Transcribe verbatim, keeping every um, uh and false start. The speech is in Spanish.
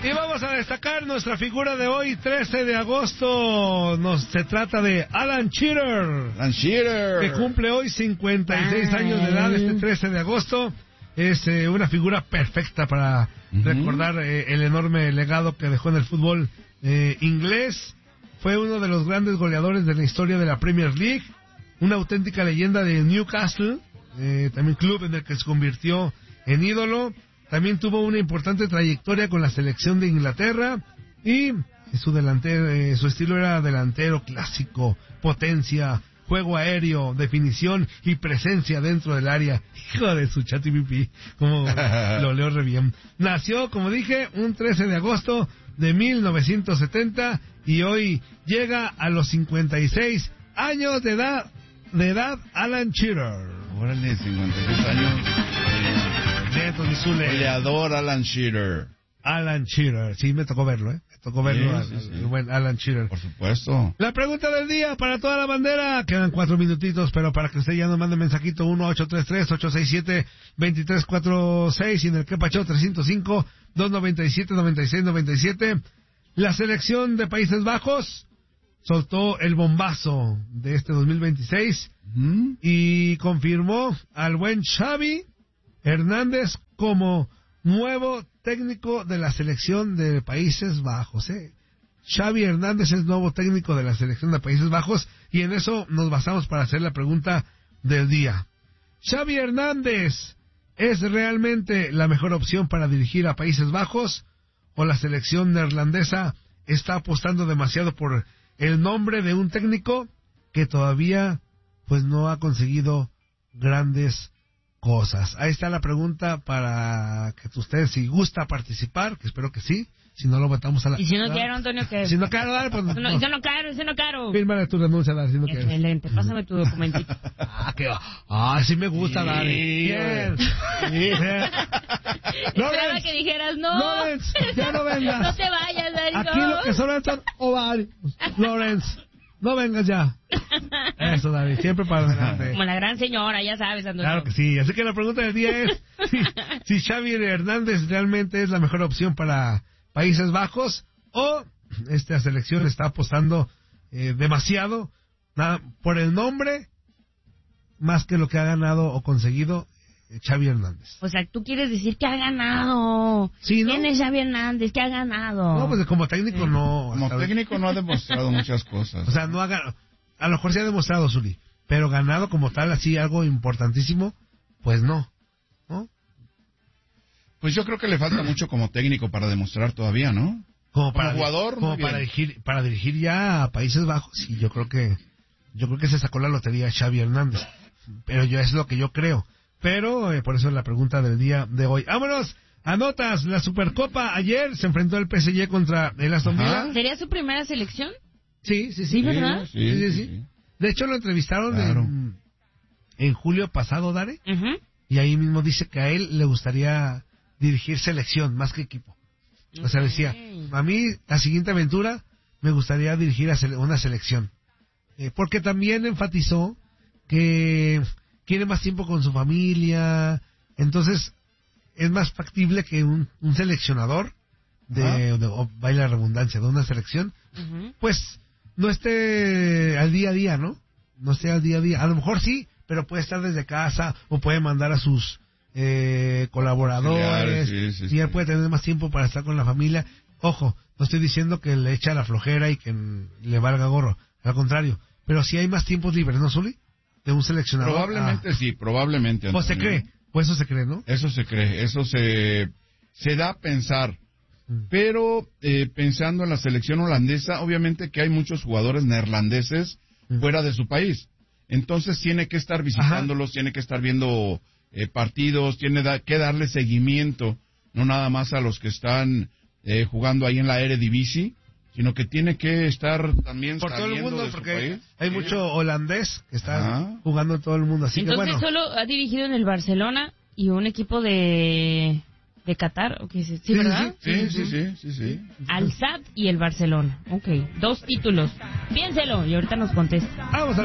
Y vamos a destacar nuestra figura de hoy, trece de agosto. Nos, se trata de Alan Shearer. Alan Shearer. Que cumple hoy cincuenta y seis años de edad, este trece de agosto. Es eh, una figura perfecta para uh-huh. recordar eh, el enorme legado que dejó en el fútbol eh, inglés. Fue uno de los grandes goleadores de la historia de la Premier League. Una auténtica leyenda de Newcastle. Eh, también club en el que se convirtió en ídolo. También tuvo una importante trayectoria con la selección de Inglaterra y su delantero, eh, su estilo era delantero clásico, potencia, juego aéreo, definición y presencia dentro del área. Hijo de su chatipipi, como lo leo re bien. Nació, como dije, un trece de agosto de mil novecientos setenta y hoy llega a los cincuenta y seis años de edad, de edad Alan Shearer. Órale, cincuenta y seis años. Goleador Alan Shearer. Alan Shearer, sí, me tocó verlo, ¿eh? Me tocó verlo, sí, sí, sí. El buen Alan Shearer. Por supuesto. La pregunta del día para toda la bandera. Quedan cuatro minutitos, pero para que usted ya nos mande mensajito uno ocho tres tres, ocho seis siete, dos tres cuatro seis y en el Quepacho trescientos cinco, doscientos noventa y siete, noventa y seis, noventa y siete. La selección de Países Bajos soltó el bombazo de este dos mil veintiséis ¿Mm? y confirmó al buen Xavi Hernández como nuevo técnico de la selección de Países Bajos. ¿eh? Xavi Hernández es nuevo técnico de la selección de Países Bajos y en eso nos basamos para hacer la pregunta del día. ¿Xavi Hernández es realmente la mejor opción para dirigir a Países Bajos o la selección neerlandesa está apostando demasiado por el nombre de un técnico que todavía pues no ha conseguido grandes cosas? Ahí está la pregunta para que usted, si gusta participar, que espero que sí, si no lo votamos a la... Y si no quiero, Antonio, que... Si no quiero dar, pues... No, no. Si no quiero, si no quiero. Fírmale tu renuncia, Dar, si no quieres. Excelente, pásame tu documentito. Ah, que... Ah, sí me gusta, sí, Dar. Bien. Bien. Esperaba que dijeras no. Lawrence, ya no vengas. No te vayas, Darío. Aquí lo que sobran son ovarios. Lawrence, no vengas ya. Eso, David, siempre para adelante. Como la gran señora, ya sabes, Antonio. Claro que sí. Así que la pregunta del día es si, si Xavi Hernández realmente es la mejor opción para Países Bajos o esta selección está apostando eh, demasiado nada, por el nombre más que lo que ha ganado o conseguido eh, Xavi Hernández. O sea, tú quieres decir que ha ganado. Sí, ¿no? ¿Quién es Xavi Hernández? ¿Qué ha ganado? No, pues como técnico sí. no. Como técnico no ha demostrado muchas cosas. O sea, no ha ganado. A lo mejor sí ha demostrado, Zuli, pero ganado como tal, así algo importantísimo, pues no, ¿no? Pues yo creo que le falta mucho como técnico para demostrar todavía, ¿no? Como, para, como jugador, como para dirigir, para dirigir ya a Países Bajos, sí, yo creo que, yo creo que se sacó la lotería Xavi Hernández, pero yo es lo que yo creo, pero eh, por eso es la pregunta del día de hoy. Vámonos. Anotas, la Supercopa ayer se enfrentó el P S G contra el Aston Villa. ¿Sería su primera selección? Sí, sí, sí. ¿Sí, verdad? Sí, sí, sí, sí, sí. sí. De hecho, lo entrevistaron Claro. en, en julio pasado, Dare, Uh-huh. y ahí mismo dice que a él le gustaría dirigir selección más que equipo. O sea, decía, a mí la siguiente aventura me gustaría dirigir a sele- una selección. Eh, porque también enfatizó que quiere más tiempo con su familia, entonces es más factible que un, un seleccionador de, de o vaya la redundancia, de una selección, Uh-huh. pues no esté al día a día, ¿no? No esté al día a día. A lo mejor sí, pero puede estar desde casa o puede mandar a sus eh, colaboradores Sí, sí, y sí. él puede tener más tiempo para estar con la familia. Ojo, no estoy diciendo que le echa la flojera y que mm, le valga gorro, al contrario, pero sí hay más tiempos libres, ¿no, Zuli? De un seleccionador. Probablemente ah. sí, probablemente. Pues se Antonio. cree, pues eso se cree, ¿no? Eso se cree, eso se, se da a pensar. Pero eh, pensando en la selección holandesa, obviamente que hay muchos jugadores neerlandeses Mm. fuera de su país. Entonces tiene que estar visitándolos, Ajá. tiene que estar viendo eh, partidos, tiene da- que darle seguimiento, no nada más a los que están eh, jugando ahí en la Eredivisie, sino que tiene que estar también por todo el saliendo mundo, de su porque país. hay Sí. mucho holandés que está Ajá. jugando en todo el mundo, así Entonces que bueno. solo ha dirigido en el Barcelona y un equipo de de Qatar, ¿o qué es? ¿Sí, Sí, verdad? Sí, sí, sí, sí, sí. Al Sadd y el Barcelona. Ok, dos títulos. Piénselo y ahorita nos contesta. Vamos a